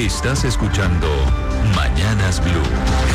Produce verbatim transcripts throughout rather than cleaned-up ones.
Estás escuchando Mañanas Blue.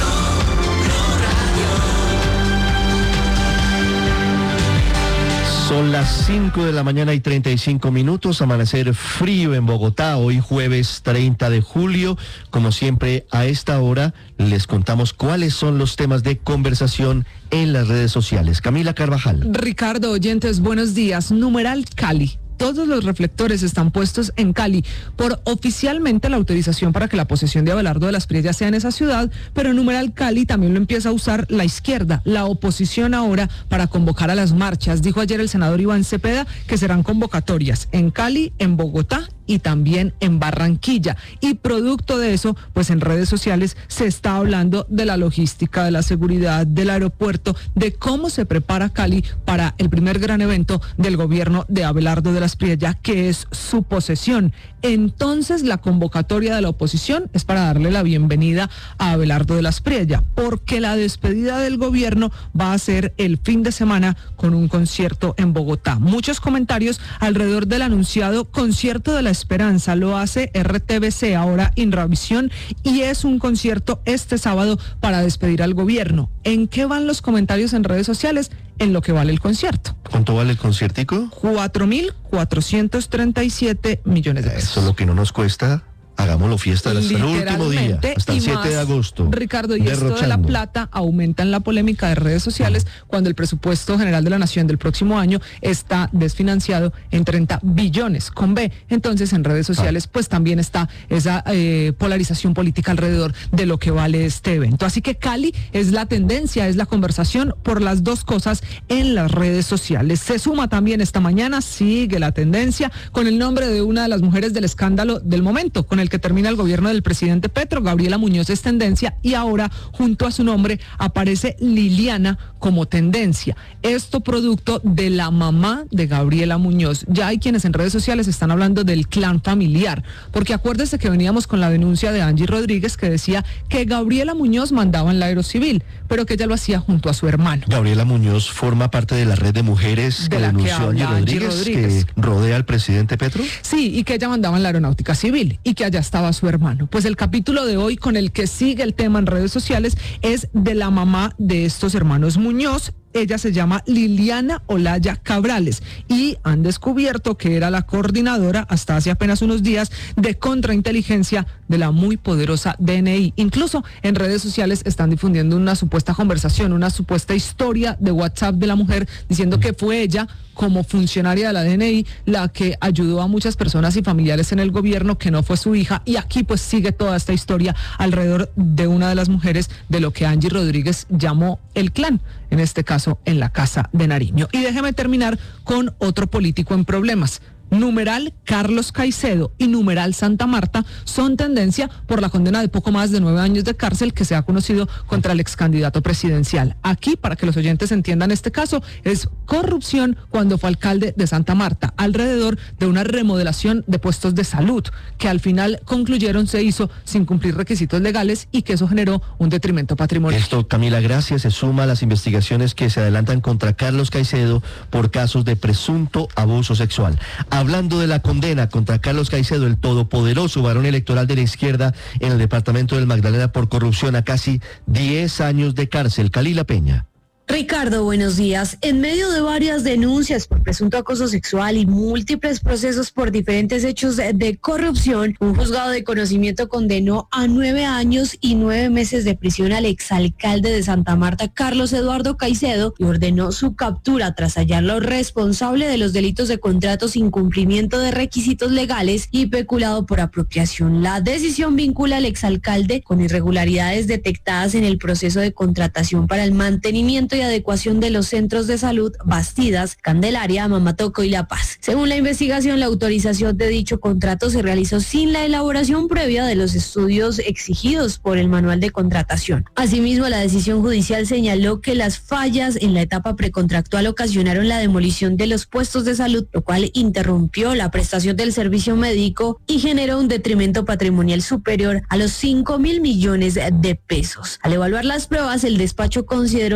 Son las cinco de la mañana y treinta y cinco minutos, amanecer frío en Bogotá, hoy jueves treinta de julio. Como siempre, a esta hora les contamos cuáles son los temas de conversación en las redes sociales. Camila Carvajal. Ricardo, oyentes, buenos días. Numeral Cali. Todos los reflectores están puestos en Cali por oficialmente la autorización para que la posesión de Abelardo de las Priellas sea en esa ciudad, pero numeral Cali también lo empieza a usar la izquierda, la oposición ahora, para convocar a las marchas. Dijo ayer el senador Iván Cepeda que serán convocatorias en Cali, en Bogotá y también en Barranquilla. Y producto de eso, pues en redes sociales se está hablando de la logística, de la seguridad del aeropuerto, de cómo se prepara Cali para el primer gran evento del gobierno de Abelardo de las Priellas, que es su posesión. Entonces, la convocatoria de la oposición es para darle la bienvenida a Abelardo de las Priellas, porque la despedida del gobierno va a ser el fin de semana con un concierto en Bogotá. Muchos comentarios alrededor del anunciado concierto de la Esperanza. Lo hace R T V C, ahora Inravisión, y es un concierto este sábado para despedir al gobierno. ¿En qué van los comentarios en redes sociales? En lo que vale el concierto. ¿Cuánto vale el conciertico? cuatro mil cuatrocientos treinta y siete millones de pesos. Eso es lo que no nos cuesta. Hagámoslo fiesta hasta el último día, hasta el siete de agosto. Ricardo, y esto de la plata aumenta en la polémica de redes sociales cuando el presupuesto general de la Nación del próximo año está desfinanciado en treinta billones con B. Entonces, en redes sociales, ah. pues también está esa eh, polarización política alrededor de lo que vale este evento. Así que Cali es la tendencia, es la conversación por las dos cosas en las redes sociales. Se suma también esta mañana, sigue la tendencia, con el nombre de una de las mujeres del escándalo del momento, con el que termina el gobierno del presidente Petro. Gabriela Muñoz es tendencia y ahora junto a su nombre aparece Liliana como tendencia. Esto producto de la mamá de Gabriela Muñoz. Ya hay quienes en redes sociales están hablando del clan familiar, porque acuérdese que veníamos con la denuncia de Angie Rodríguez que decía que Gabriela Muñoz mandaba en la Aerocivil, pero que ella lo hacía junto a su hermano. Gabriela Muñoz forma parte de la red de mujeres de que la denunció que habla Angie Rodríguez, Angie Rodríguez, que rodea al presidente Petro. Sí, y que ella mandaba en la Aeronáutica Civil y que allá estaba su hermano. Pues el capítulo de hoy con el que sigue el tema en redes sociales es de la mamá de estos hermanos Muñoz. Ella se llama Liliana Olaya Cabrales y han descubierto que era la coordinadora hasta hace apenas unos días de contrainteligencia de la muy poderosa D N I. Incluso en redes sociales están difundiendo una supuesta conversación, una supuesta historia de WhatsApp de la mujer diciendo que fue ella, como funcionaria de la D N I, la que ayudó a muchas personas y familiares en el gobierno, que no fue su hija. Y aquí pues sigue toda esta historia alrededor de una de las mujeres de lo que Angie Rodríguez llamó el clan, en este caso en la Casa de Nariño. Y déjeme terminar con otro político en problemas. Numeral Carlos Caicedo y numeral Santa Marta son tendencia por la condena de poco más de nueve años de cárcel que se ha conocido contra el ex candidato presidencial. Aquí, para que los oyentes entiendan este caso, es corrupción cuando fue alcalde de Santa Marta, alrededor de una remodelación de puestos de salud, que al final concluyeron se hizo sin cumplir requisitos legales y que eso generó un detrimento patrimonial. Esto, Camila, gracias, se suma a las investigaciones que se adelantan contra Carlos Caicedo por casos de presunto abuso sexual. Hablando de la condena contra Carlos Caicedo, el todopoderoso varón electoral de la izquierda en el departamento del Magdalena por corrupción, a casi diez años de cárcel. Calila Peña. Ricardo, buenos días. En medio de varias denuncias por presunto acoso sexual y múltiples procesos por diferentes hechos de, de corrupción, un juzgado de conocimiento condenó a nueve años y nueve meses de prisión al exalcalde de Santa Marta, Carlos Eduardo Caicedo, y ordenó su captura tras hallarlo responsable de los delitos de contratos, incumplimiento de requisitos legales y peculado por apropiación. La decisión vincula al exalcalde con irregularidades detectadas en el proceso de contratación para el mantenimiento y adecuación de los centros de salud Bastidas, Candelaria, Mamatoco y La Paz. Según la investigación, la autorización de dicho contrato se realizó sin la elaboración previa de los estudios exigidos por el manual de contratación. Asimismo, la decisión judicial señaló que las fallas en la etapa precontractual ocasionaron la demolición de los puestos de salud, lo cual interrumpió la prestación del servicio médico y generó un detrimento patrimonial superior a los cinco mil millones de pesos. Al evaluar las pruebas, el despacho consideró demostrar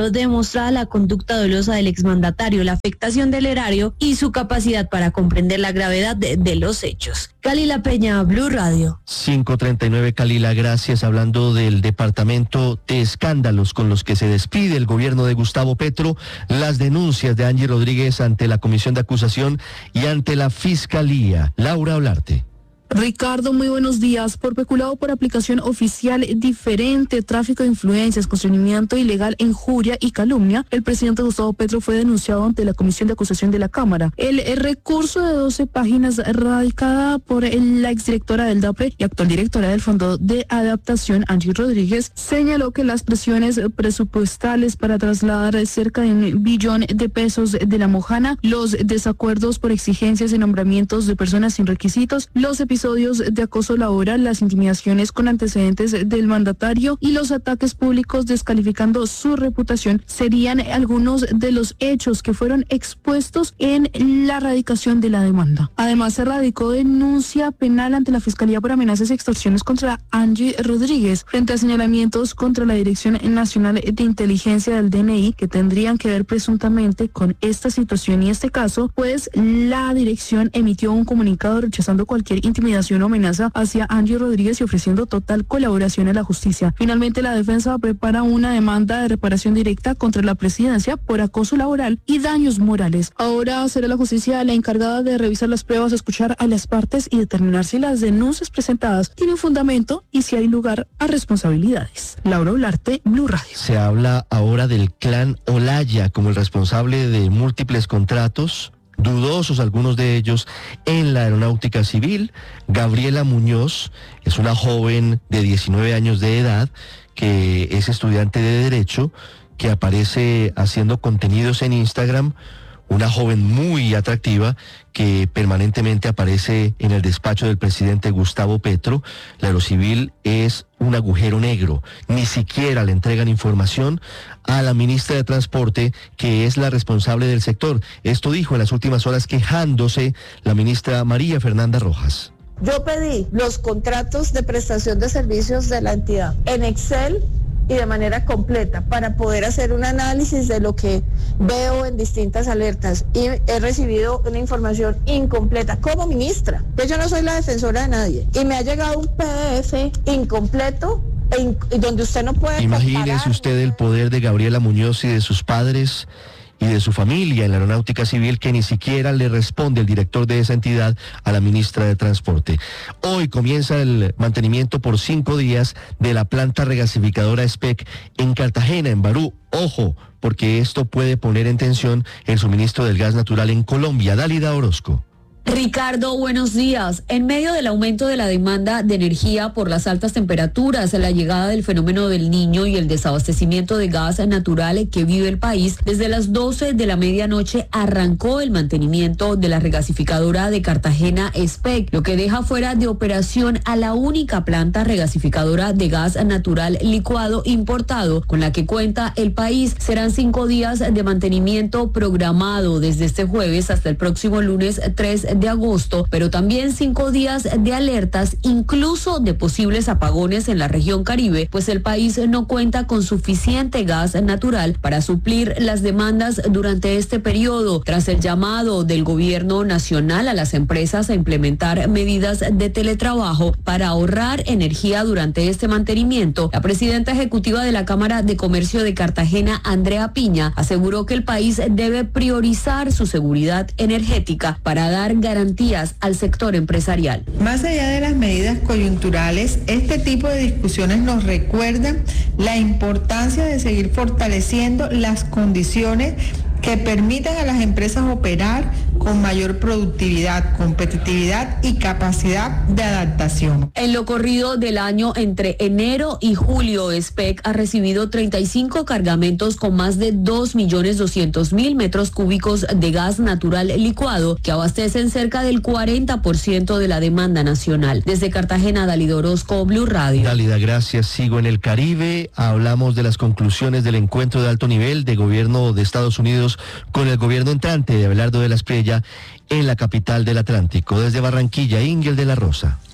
demostrada la conducta dolosa del exmandatario, la afectación del erario y su capacidad para comprender la gravedad de, de los hechos. Calila Peña, Blue Radio. cinco treinta y nueve, Calila, gracias. Hablando del departamento de escándalos con los que se despide el gobierno de Gustavo Petro, las denuncias de Angie Rodríguez ante la Comisión de Acusación y ante la Fiscalía. Laura Olarte. Ricardo, muy buenos días. Por peculado por aplicación oficial diferente, tráfico de influencias, constreñimiento ilegal, injuria y calumnia, el presidente Gustavo Petro fue denunciado ante la Comisión de Acusación de la Cámara. El, el recurso de doce páginas radicada por el, la exdirectora del DAPRE y actual directora del Fondo de Adaptación, Angie Rodríguez, señaló que las presiones presupuestales para trasladar cerca de un billón de pesos de la Mojana, los desacuerdos por exigencias de nombramientos de personas sin requisitos, los episodios de acoso laboral, las intimidaciones con antecedentes del mandatario y los ataques públicos descalificando su reputación serían algunos de los hechos que fueron expuestos en la radicación de la demanda. Además, se radicó denuncia penal ante la Fiscalía por amenazas y extorsiones contra Angie Rodríguez frente a señalamientos contra la Dirección Nacional de Inteligencia del D N I que tendrían que ver presuntamente con esta situación y este caso, pues la dirección emitió un comunicado rechazando cualquier intimidación o amenaza hacia Angie Rodríguez y ofreciendo total colaboración a la justicia. Finalmente, la defensa prepara una demanda de reparación directa contra la presidencia por acoso laboral y daños morales. Ahora será la justicia la encargada de revisar las pruebas, escuchar a las partes y determinar si las denuncias presentadas tienen fundamento y si hay lugar a responsabilidades. Laura Olarte, Blue Radio. Se habla ahora del clan Olaya como el responsable de múltiples contratos, dudosos algunos de ellos, en la aeronáutica civil. Gabriela Muñoz es una joven de diecinueve años de edad que es estudiante de Derecho, que aparece haciendo contenidos en Instagram, una joven muy atractiva que permanentemente aparece en el despacho del presidente Gustavo Petro. La Aerocivil es un agujero negro, ni siquiera le entregan información a la ministra de Transporte, que es la responsable del sector. Esto dijo en las últimas horas quejándose la ministra María Fernanda Rojas. Yo pedí los contratos de prestación de servicios de la entidad en Excel y de manera completa para poder hacer un análisis de lo que veo en distintas alertas, y he recibido una información incompleta como ministra, que yo no soy la defensora de nadie, y me ha llegado un P D F incompleto e in, donde usted no puede Imagínese comparar. Usted el poder de Gabriela Muñoz y de sus padres y de su familia en la aeronáutica civil, que ni siquiera le responde el director de esa entidad a la ministra de Transporte. Hoy comienza el mantenimiento por cinco días de la planta regasificadora S P E C en Cartagena, en Barú. Ojo, porque esto puede poner en tensión el suministro del gas natural en Colombia. Dálida Orozco. Ricardo, buenos días. En medio del aumento de la demanda de energía por las altas temperaturas, la llegada del fenómeno del Niño y el desabastecimiento de gas natural que vive el país, desde las doce de la medianoche arrancó el mantenimiento de la regasificadora de Cartagena S P E C, lo que deja fuera de operación a la única planta regasificadora de gas natural licuado importado con la que cuenta el país. Serán cinco días de mantenimiento programado desde este jueves hasta el próximo lunes tres de agosto, pero también cinco días de alertas, incluso de posibles apagones en la región Caribe, pues el país no cuenta con suficiente gas natural para suplir las demandas durante este periodo. Tras el llamado del gobierno nacional a las empresas a implementar medidas de teletrabajo para ahorrar energía durante este mantenimiento, la presidenta ejecutiva de la Cámara de Comercio de Cartagena, Andrea Piña, aseguró que el país debe priorizar su seguridad energética para dar garantías al sector empresarial. Más allá de las medidas coyunturales, este tipo de discusiones nos recuerdan la importancia de seguir fortaleciendo las condiciones que permitan a las empresas operar con mayor productividad, competitividad y capacidad de adaptación. En lo corrido del año entre enero y julio, S P E C ha recibido treinta y cinco cargamentos con más de dos millones doscientos mil metros cúbicos de gas natural licuado que abastecen cerca del cuarenta por ciento de la demanda nacional. Desde Cartagena, Dálida Orozco, Blue Radio. Dálida, gracias. Sigo en el Caribe. Hablamos de las conclusiones del encuentro de alto nivel de gobierno de Estados Unidos con el gobierno entrante de Abelardo de la Espriella en la capital del Atlántico. Desde Barranquilla, Ingel de la Rosa.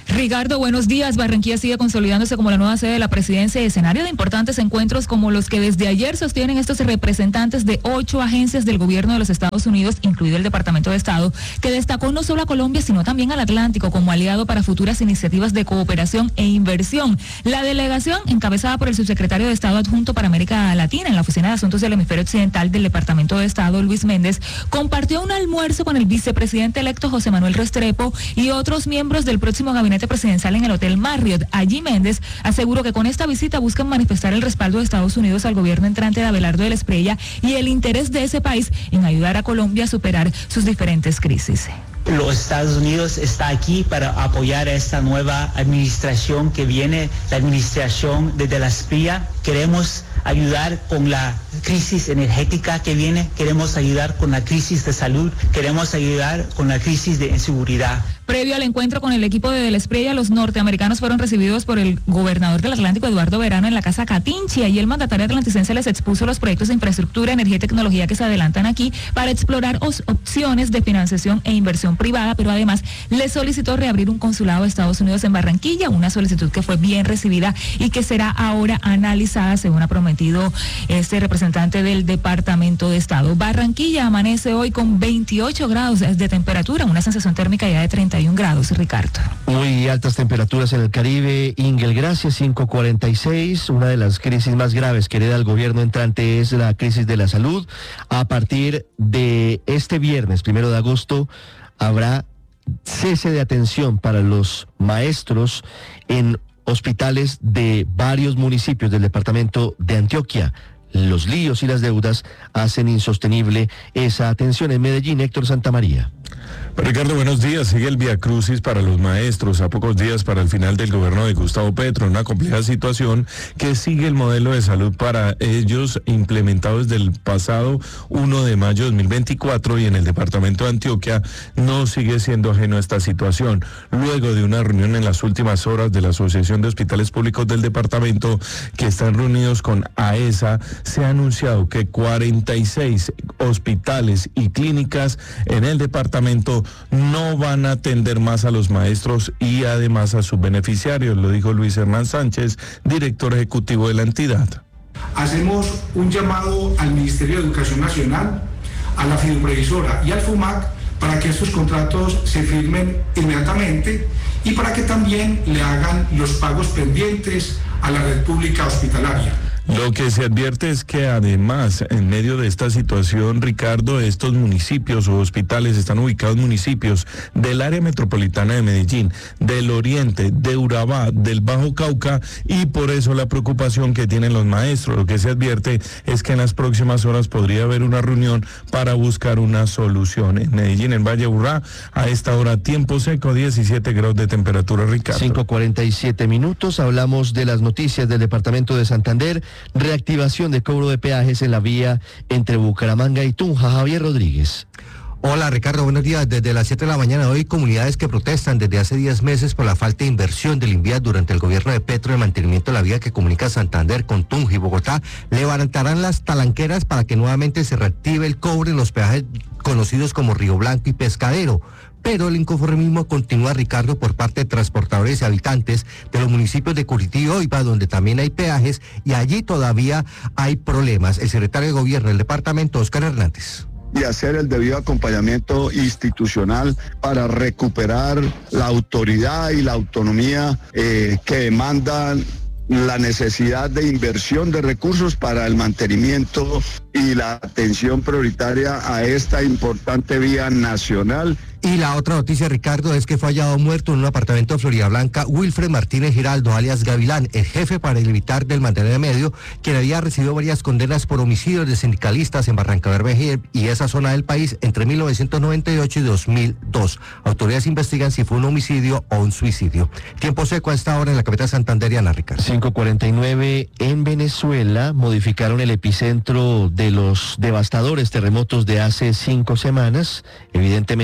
Ricardo, buenos días. Barranquilla sigue consolidándose como la nueva sede de la presidencia y escenario de importantes encuentros como los que desde ayer sostienen estos representantes de ocho agencias del gobierno de los Estados Unidos, incluido el Departamento de Estado, que destacó no solo a Colombia, sino también al Atlántico como aliado para futuras iniciativas de cooperación e inversión. La delegación, encabezada por el subsecretario de Estado adjunto para América Latina en la Oficina de Asuntos del Hemisferio Occidental del Departamento de Estado, Luis Méndez, compartió un almuerzo con el vicepresidente electo José Manuel Restrepo y otros miembros del próximo gabinete presidencial en el Hotel Marriott. Allí Méndez aseguró que con esta visita buscan manifestar el respaldo de Estados Unidos al gobierno entrante de Abelardo de la Espriella y el interés de ese país en ayudar a Colombia a superar sus diferentes crisis. Los Estados Unidos está aquí para apoyar a esta nueva administración que viene, la administración de De la Espriella. Queremos ayudar con la crisis energética que viene, queremos ayudar con la crisis de salud, queremos ayudar con la crisis de inseguridad. Previo al encuentro con el equipo de De la Espriella, los norteamericanos fueron recibidos por el gobernador del Atlántico, Eduardo Verano, en la Casa Catinchi. Allí el mandatario atlanticense les expuso los proyectos de infraestructura, energía y tecnología que se adelantan aquí para explorar os- opciones de financiación e inversión privada, pero además les solicitó reabrir un consulado de Estados Unidos en Barranquilla, una solicitud que fue bien recibida y que será ahora analizada, según ha prometido este representante del Departamento de Estado. Barranquilla amanece hoy con veintiocho grados de temperatura, una sensación térmica ya de treinta y un grados, Ricardo. Muy altas temperaturas en el Caribe. Ingel, gracias, cinco cuarenta y seis. Una de las crisis más graves que hereda el gobierno entrante es la crisis de la salud. A partir de este viernes, primero de agosto, habrá cese de atención para los maestros en hospitales de varios municipios del departamento de Antioquia. Los líos y las deudas hacen insostenible esa atención. En Medellín, Héctor Santamaría. Ricardo, buenos días. Sigue el Vía Crucis para los maestros a pocos días para el final del gobierno de Gustavo Petro, una compleja situación que sigue el modelo de salud para ellos implementado desde el pasado primero de mayo de dos mil veinticuatro y en el departamento de Antioquia no sigue siendo ajeno a esta situación. Luego de una reunión en las últimas horas de la Asociación de Hospitales Públicos del departamento que están reunidos con AESA, se ha anunciado que cuarenta y seis hospitales y clínicas en el departamento no van a atender más a los maestros y además a sus beneficiarios, lo dijo Luis Hernán Sánchez, director ejecutivo de la entidad. Hacemos un llamado al Ministerio de Educación Nacional, a la Fiduprevisora y al FUMAC para que estos contratos se firmen inmediatamente y para que también le hagan los pagos pendientes a la red pública hospitalaria. Lo que se advierte es que además, en medio de esta situación, Ricardo, estos municipios o hospitales están ubicados municipios del área metropolitana de Medellín, del Oriente, de Urabá, del Bajo Cauca, y por eso la preocupación que tienen los maestros. Lo que se advierte es que en las próximas horas podría haber una reunión para buscar una solución. En Medellín, en Valle Urrá, a esta hora tiempo seco, diecisiete grados de temperatura, Ricardo. cinco cuarenta y siete minutos, hablamos de las noticias del departamento de Santander. Reactivación de cobro de peajes en la vía entre Bucaramanga y Tunja. Javier Rodríguez. Hola Ricardo, buenos días. Desde las siete de la mañana de hoy, comunidades que protestan desde hace diez meses por la falta de inversión del INVIAS durante el gobierno de Petro en el mantenimiento de la vía que comunica Santander con Tunja y Bogotá, levantarán las talanqueras para que nuevamente se reactive el cobro en los peajes conocidos como Río Blanco y Pescadero. Pero el inconformismo continúa, Ricardo, por parte de transportadores y habitantes de los municipios de Curití y Oiva, donde también hay peajes, y allí todavía hay problemas. El secretario de Gobierno del departamento, Óscar Hernández. Y hacer el debido acompañamiento institucional para recuperar la autoridad y la autonomía eh, que demandan la necesidad de inversión de recursos para el mantenimiento y la atención prioritaria a esta importante vía nacional. Y la otra noticia, Ricardo, es que fue hallado muerto en un apartamento de Florida Blanca Wilfred Martínez Giraldo, alias Gavilán, el jefe paramilitar del Magdalena Medio, quien había recibido varias condenas por homicidios de sindicalistas en Barranca Bermeja y esa zona del país entre mil novecientos noventa y ocho y dos mil dos. Autoridades investigan si fue un homicidio o un suicidio. Tiempo seco a esta hora en la capital santanderiana, Ricardo. cinco cuarenta y nueve, en Venezuela modificaron el epicentro de los devastadores terremotos de hace cinco semanas. Evidentemente, el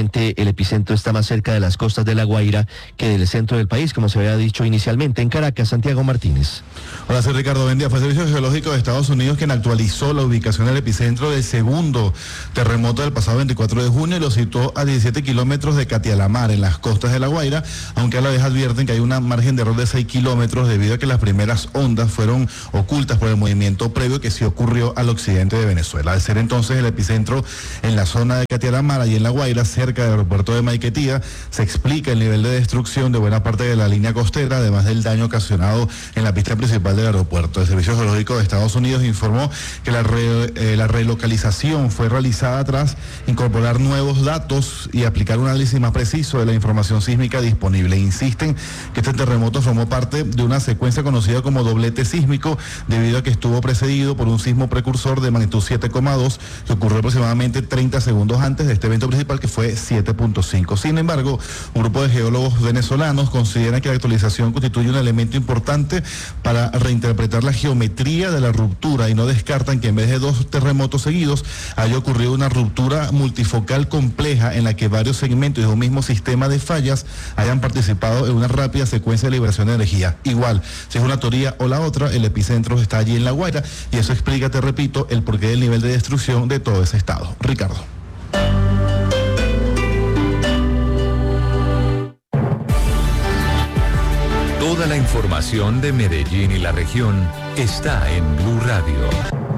el epicentro está más cerca de las costas de La Guaira que del centro del país, como se había dicho inicialmente. En Caracas, Santiago Martínez. Hola, soy Ricardo Bendía. Fue el Servicio Geológico de Estados Unidos quien actualizó la ubicación del epicentro del segundo terremoto del pasado veinticuatro de junio y lo situó a diecisiete kilómetros de Catialamar, en las costas de La Guaira, aunque a la vez advierten que hay una margen de error de seis kilómetros debido a que las primeras ondas fueron ocultas por el movimiento previo que sí ocurrió al occidente de Venezuela. Al ser entonces el epicentro en la zona de Catialamar, y en La Guaira, cerca del aeropuerto de Maiquetía, se explica el nivel de destrucción de buena parte de la línea costera, además del daño ocasionado en la pista principal del aeropuerto. El Servicio Geológico de Estados Unidos informó que la, re, eh, la relocalización fue realizada tras incorporar nuevos datos y aplicar un análisis más preciso de la información sísmica disponible. Insisten que este terremoto formó parte de una secuencia conocida como doblete sísmico, debido a que estuvo precedido por un sismo precursor de magnitud siete coma dos que ocurrió aproximadamente treinta segundos antes de este evento principal, que fue siete punto cinco. Sin embargo, un grupo de geólogos venezolanos considera que la actualización constituye un elemento importante para reinterpretar la geometría de la ruptura y no descartan que en vez de dos terremotos seguidos haya ocurrido una ruptura multifocal compleja en la que varios segmentos de un mismo sistema de fallas hayan participado en una rápida secuencia de liberación de energía. Igual, si es una teoría o la otra, el epicentro está allí en La Guaira y eso explica, te repito, el porqué del nivel de destrucción de todo ese estado. Ricardo. Toda la información de Medellín y la región está en Blue Radio.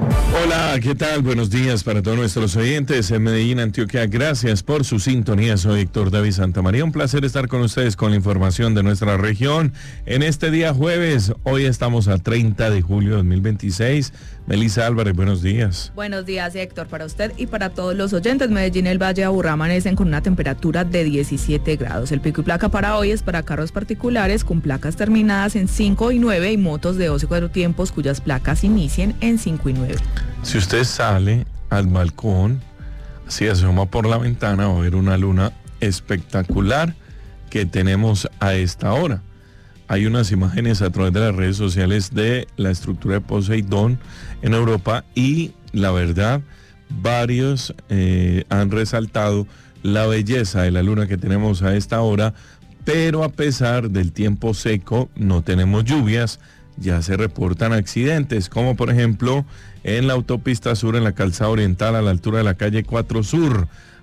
Hola, ¿qué tal? Buenos días para todos nuestros oyentes en Medellín, Antioquia. Gracias por su sintonía. Soy Héctor David Santamaría. Un placer estar con ustedes con la información de nuestra región en este día jueves. Hoy estamos a treinta de julio de dos mil veintiséis. Melissa Álvarez, buenos días. Buenos días, Héctor, para usted y para todos los oyentes. Medellín y el Valle de Aburrá amanecen con una temperatura de diecisiete grados. El pico y placa para hoy es para carros particulares con placas terminadas en cinco y nueve y motos de dos y cuatro tiempos cuyas placas inicien en cinco y nueve. Si usted sale al balcón, si asoma por la ventana, va a ver una luna espectacular que tenemos a esta hora. Hay unas imágenes a través de las redes sociales de la estructura de Poseidón en Europa y la verdad, varios eh, han resaltado la belleza de la luna que tenemos a esta hora, pero a pesar del tiempo seco, no tenemos lluvias, ya se reportan accidentes, como por ejemplo en la autopista sur, en la calzada oriental, a la altura de la calle cuatro Sur.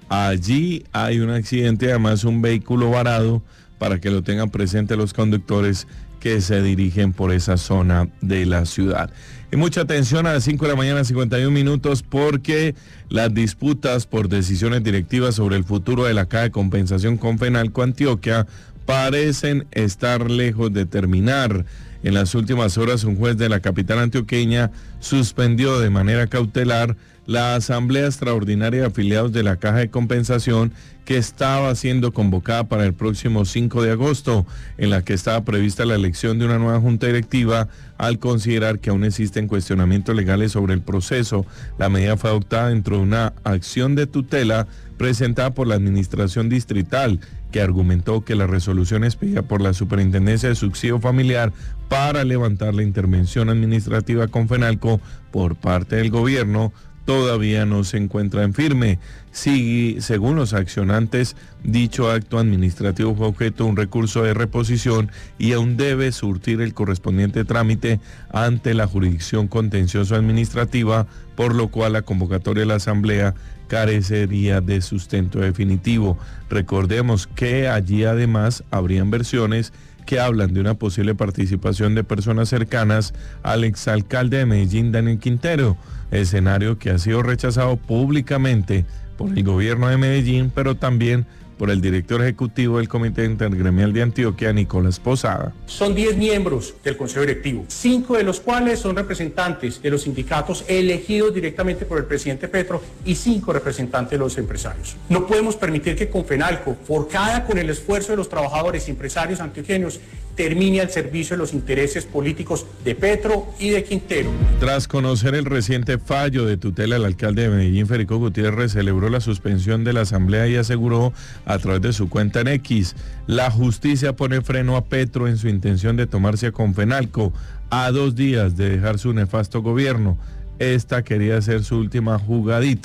Allí hay un accidente, además un vehículo varado, para que lo tengan presente los conductores que se dirigen por esa zona de la ciudad. Y mucha atención a las cinco de la mañana, cincuenta y un minutos, porque las disputas por decisiones directivas sobre el futuro de la Caja de Compensación con Fenalco Antioquia parecen estar lejos de terminar. En las últimas horas, un juez de la capital antioqueña suspendió de manera cautelar la asamblea extraordinaria de afiliados de la Caja de Compensación que estaba siendo convocada para el próximo cinco de agosto, en la que estaba prevista la elección de una nueva junta directiva, al considerar que aún existen cuestionamientos legales sobre el proceso. La medida fue adoptada dentro de una acción de tutela presentada por la administración distrital, que argumentó que la resolución expedida por la Superintendencia de Subsidio Familiar para levantar la intervención administrativa con Fenalco por parte del gobierno todavía no se encuentra en firme. Sí, según los accionantes, dicho acto administrativo fue objeto de un recurso de reposición y aún debe surtir el correspondiente trámite ante la jurisdicción contencioso administrativa, por lo cual la convocatoria de la asamblea carecería de sustento definitivo. Recordemos que allí además habrían versiones que hablan de una posible participación de personas cercanas al exalcalde de Medellín, Daniel Quintero, escenario que ha sido rechazado públicamente por el gobierno de Medellín, pero también por el director ejecutivo del Comité Intergremial de Antioquia, Nicolás Posada. Son diez miembros del Consejo Directivo, cinco de los cuales son representantes de los sindicatos elegidos directamente por el presidente Petro y cinco representantes de los empresarios. No podemos permitir que Confenalco, forjada con el esfuerzo de los trabajadores y empresarios antioqueños, termine al servicio de los intereses políticos de Petro y de Quintero. Tras conocer el reciente fallo de tutela, el alcalde de Medellín, Federico Gutiérrez, celebró la suspensión de la asamblea y aseguró a través de su cuenta en X: la justicia pone freno a Petro en su intención de tomarse a Confenalco a dos días de dejar su nefasto gobierno. Esta quería ser su última jugadita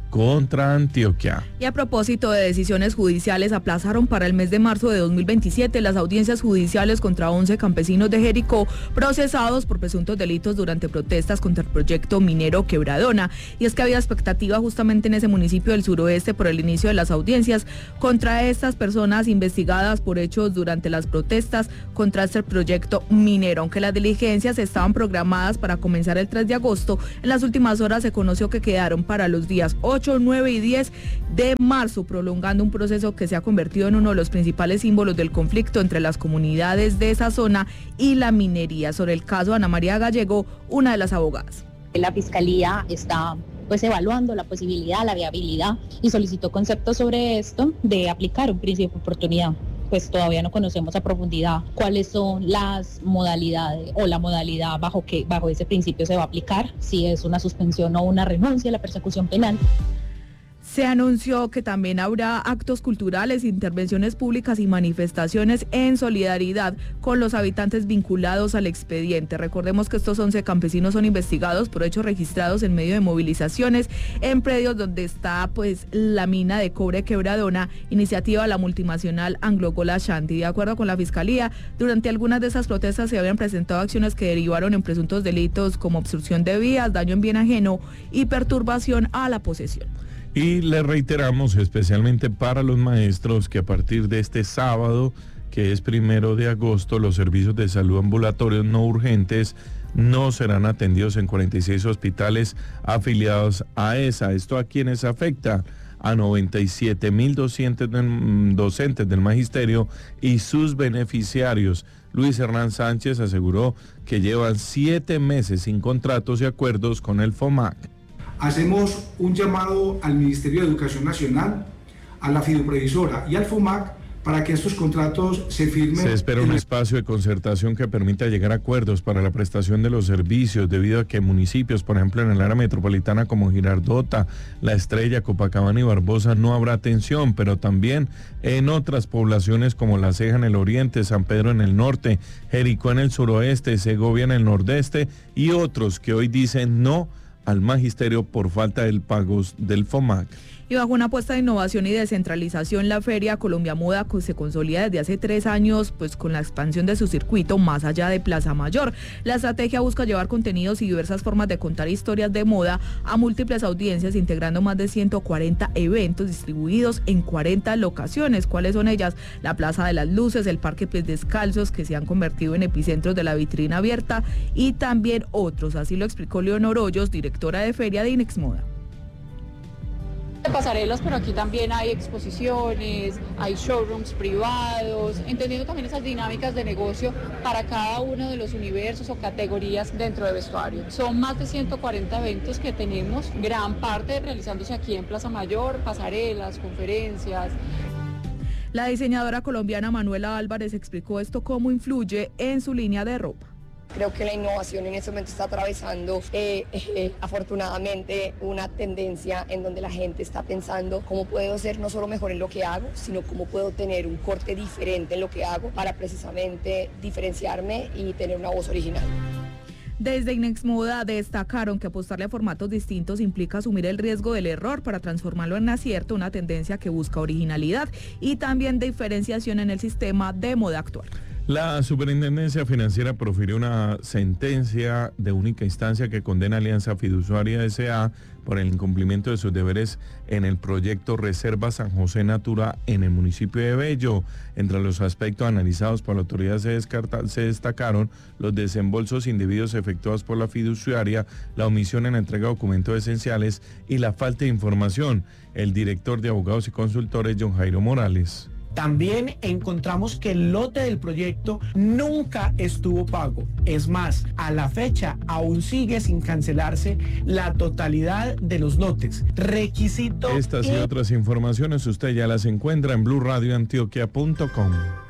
contra Antioquia. Y a propósito de decisiones judiciales, aplazaron para el mes de marzo de dos mil veintisiete las audiencias judiciales contra once campesinos de Jericó procesados por presuntos delitos durante protestas contra el proyecto minero Quebradona. Y es que había expectativa justamente en ese municipio del suroeste por el inicio de las audiencias contra estas personas investigadas por hechos durante las protestas contra este proyecto minero. Aunque las diligencias estaban programadas para comenzar el tres de agosto, en las últimas horas se conoció que quedaron para los días ocho, nueve y diez de marzo, prolongando un proceso que se ha convertido en uno de los principales símbolos del conflicto entre las comunidades de esa zona y la minería. Sobre el caso, Ana María Gallego, una de las abogadas. La Fiscalía está pues evaluando la posibilidad, la viabilidad y solicitó conceptos sobre esto de aplicar un principio de oportunidad. Pues todavía no conocemos a profundidad cuáles son las modalidades o la modalidad bajo que bajo ese principio se va a aplicar, si es una suspensión o una renuncia a la persecución penal. Se anunció que también habrá actos culturales, intervenciones públicas y manifestaciones en solidaridad con los habitantes vinculados al expediente. Recordemos que estos once campesinos son investigados por hechos registrados en medio de movilizaciones en predios donde está pues la mina de cobre Quebradona, iniciativa de la multinacional Anglo-Gold Ashanti. De acuerdo con la Fiscalía, durante algunas de esas protestas se habían presentado acciones que derivaron en presuntos delitos como obstrucción de vías, daño en bien ajeno y perturbación a la posesión. Y le reiteramos especialmente para los maestros que a partir de este sábado, que es primero de agosto, los servicios de salud ambulatorios no urgentes no serán atendidos en cuarenta y seis hospitales afiliados a ESA. ¿Esto a quienes afecta? A noventa y siete mil doscientos docentes del magisterio y sus beneficiarios. Luis Hernán Sánchez aseguró que llevan siete meses sin contratos y acuerdos con el FOMAC. Hacemos un llamado al Ministerio de Educación Nacional, a la Fiduprevisora y al FOMAC para que estos contratos se firmen. Se espera un espacio de concertación que permita llegar a acuerdos para la prestación de los servicios, debido a que municipios, por ejemplo en el área metropolitana como Girardota, La Estrella, Copacabana y Barbosa no habrá atención, pero también en otras poblaciones como La Ceja en el oriente, San Pedro en el norte, Jericó en el suroeste, Segovia en el nordeste y otros que hoy dicen no al magisterio por falta del pago del FOMAC. Y bajo una apuesta de innovación y descentralización, la Feria Colombia Moda se consolida desde hace tres años, pues con la expansión de su circuito más allá de Plaza Mayor. La estrategia busca llevar contenidos y diversas formas de contar historias de moda a múltiples audiencias, integrando más de ciento cuarenta eventos distribuidos en cuarenta locaciones. ¿Cuáles son ellas? La Plaza de las Luces, el Parque Pies Descalzos, que se han convertido en epicentros de la vitrina abierta, y también otros. Así lo explicó Leonor Hoyos, directora de Feria de Inex Moda. Pasarelas, pero aquí también hay exposiciones, hay showrooms privados, entendiendo también esas dinámicas de negocio para cada uno de los universos o categorías dentro de vestuario. Son más de ciento cuarenta eventos que tenemos, gran parte realizándose aquí en Plaza Mayor, pasarelas, conferencias. La diseñadora colombiana Manuela Álvarez explicó esto cómo influye en su línea de ropa. Creo que la innovación en este momento está atravesando eh, eh, afortunadamente una tendencia en donde la gente está pensando cómo puedo ser no solo mejor en lo que hago, sino cómo puedo tener un corte diferente en lo que hago para precisamente diferenciarme y tener una voz original. Desde Inex Moda destacaron que apostarle a formatos distintos implica asumir el riesgo del error para transformarlo en acierto, una tendencia que busca originalidad y también diferenciación en el sistema de moda actual. La Superintendencia Financiera profirió una sentencia de única instancia que condena a Alianza Fiduciaria S A por el incumplimiento de sus deberes en el proyecto Reserva San José Natura en el municipio de Bello. Entre los aspectos analizados por la autoridad se, descarta, se destacaron los desembolsos indebidos efectuados por la fiduciaria, la omisión en la entrega de documentos esenciales y la falta de información. El director de Abogados y Consultores, John Jairo Morales. También encontramos que el lote del proyecto nunca estuvo pago. Es más, a la fecha aún sigue sin cancelarse la totalidad de los lotes. Requisito... Estas y otras informaciones usted ya las encuentra en blue radio antioquia punto com.